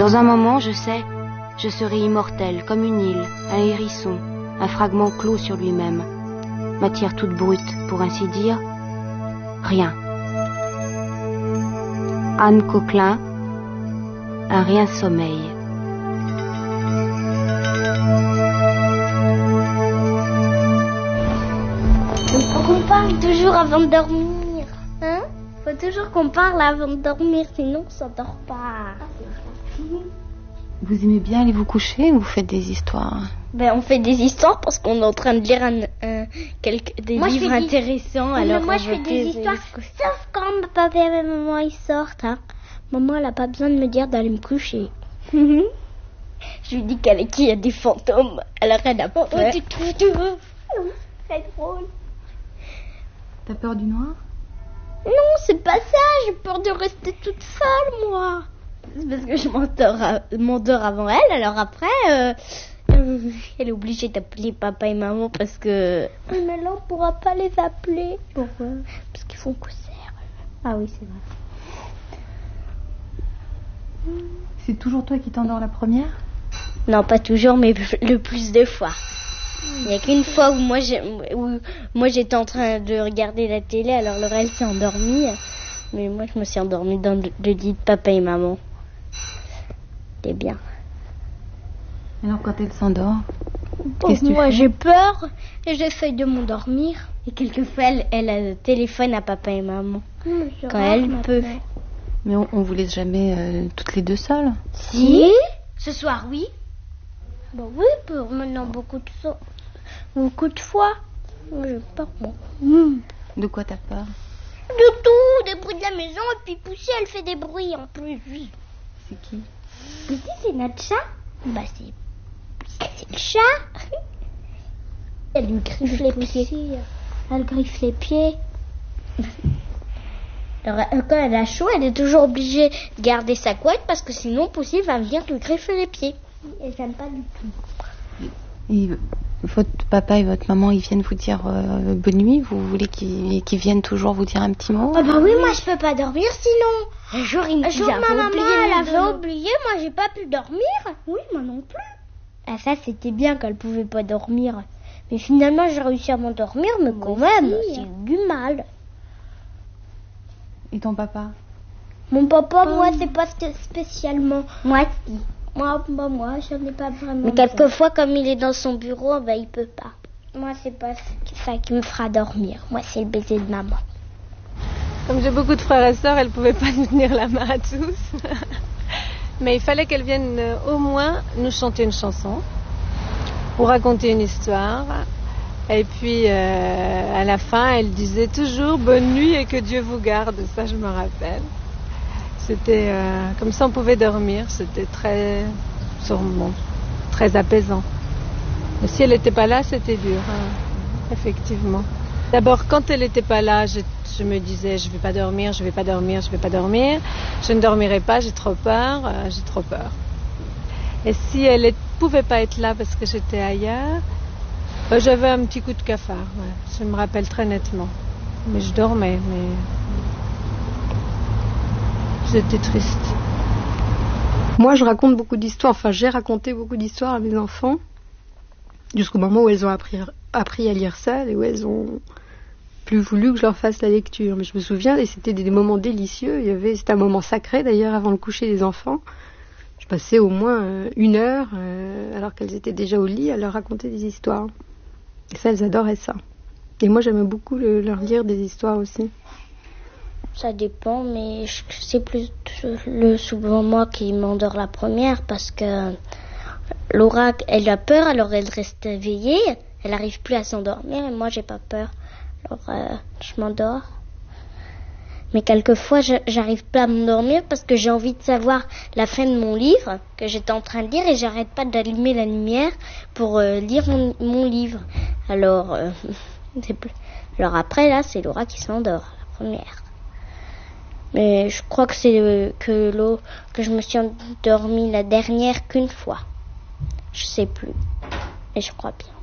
Dans un moment, je sais, je serai immortel, comme une île, un hérisson, un fragment clos sur lui-même. Matière toute brute, pour ainsi dire. Rien. Anne Coquelin, un rien sommeil. Il faut qu'on parle toujours avant de dormir. Hein? Faut toujours qu'on parle avant de dormir, sinon on s'endort pas. Vous aimez bien aller vous coucher ou vous faites des histoires? On fait des histoires parce qu'on est en train de lire des livres intéressants. Alors moi, je fais des histoires, sauf quand papa et maman ils sortent. Hein. Maman, elle a pas besoin de me dire d'aller me coucher. Je lui dis qu'avec qui il y a des fantômes. Alors elle a peur. C'est très drôle. T'as peur du noir? Non, c'est pas ça. J'ai peur de rester toute seule, moi. C'est parce que je m'endors avant elle. Alors après, elle est obligée d'appeler papa et maman parce que... Mais là, on pourra pas les appeler. Pourquoi? Parce qu'ils font concert. Ah oui, c'est vrai. C'est toujours toi qui t'endors la première? Non, pas toujours, mais le plus de fois. Il n'y a qu'une fois où moi j'étais en train de regarder la télé, alors Laurel s'est endormie. Mais moi, je me suis endormie dans le lit de papa et maman. C'était bien. Alors, quand elle s'endort, moi, j'ai peur et j'essaye de m'endormir. Et quelquefois, elle a le téléphone à papa et maman. Quand elle peut. Mais on vous laisse jamais toutes les deux seules? Si. Ce soir, oui. Oui, maintenant beaucoup de fois. J'ai peur, moi. De quoi t'as peur? De tout, des bruits de la maison, et puis Poussy, elle fait des bruits en plus. C'est qui? Poussy, c'est notre chat. C'est le chat. Elle lui griffe les pieds. Elle griffe les pieds. Alors, quand elle a chaud, elle est toujours obligée de garder sa couette parce que sinon Poussy va venir lui griffer les pieds. Et j'aime pas du tout. Et votre papa et votre maman, ils viennent vous dire bonne nuit? Vous voulez qu'ils viennent toujours vous dire un petit mot? Ah bah oui, moi je peux pas dormir sinon. Un jour ma maman, elle avait oublié, moi j'ai pas pu dormir. Oui, moi non plus. Ah ça, c'était bien qu'elle pouvait pas dormir. Mais finalement, j'ai réussi à m'endormir, mais quand même, c'est du mal. Et ton papa? Mon papa, moi, c'est pas spécialement. Moi, si. Moi, j'en ai pas vraiment. Mais quelquefois, comme il est dans son bureau, il peut pas. Moi, c'est pas ça qui me fera dormir. Moi, c'est le baiser de maman. Comme j'ai beaucoup de frères et sœurs, elle pouvait pas nous tenir la main à tous. Mais il fallait qu'elle vienne au moins nous chanter une chanson ou raconter une histoire. Et puis, à la fin, elle disait toujours « Bonne nuit et que Dieu vous garde ». Ça, je me rappelle. C'était comme ça on pouvait dormir, c'était très apaisant. Mais si elle n'était pas là, c'était dur, hein, effectivement. D'abord, quand elle n'était pas là, je me disais je vais pas dormir. Je ne dormirai pas, j'ai trop peur. Et si elle ne pouvait pas être là parce que j'étais ailleurs, j'avais un petit coup de cafard, ouais. Je me rappelle très nettement. Mais je dormais, mais... J'étais triste. Moi, je raconte beaucoup d'histoires. J'ai raconté beaucoup d'histoires à mes enfants jusqu'au moment où elles ont appris à lire seul et où elles ont plus voulu que je leur fasse la lecture. Mais je me souviens, et c'était des moments délicieux. C'était un moment sacré d'ailleurs avant le coucher des enfants. Je passais au moins 1 heure, alors qu'elles étaient déjà au lit, à leur raconter des histoires. Et ça, elles adoraient ça. Et moi, j'aimais beaucoup leur lire des histoires aussi. Ça dépend, mais c'est plus souvent moi qui m'endors la première parce que Laura, elle a peur, alors elle reste éveillée. Elle n'arrive plus à s'endormir et moi, j'ai pas peur. Alors, je m'endors. Mais quelquefois, j'arrive pas à m'endormir parce que j'ai envie de savoir la fin de mon livre que j'étais en train de lire et j'arrête pas d'allumer la lumière pour lire mon livre. Alors après, là, c'est Laura qui s'endort, la première. Mais je crois que c'est que je me suis endormie la dernière qu'une fois. Je sais plus. Mais je crois bien.